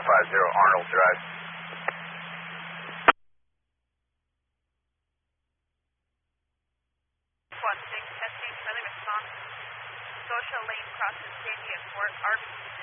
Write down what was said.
Arnold Drive. 16, testing, friendly response. Social lane crosses Sandy at Fort Arbor.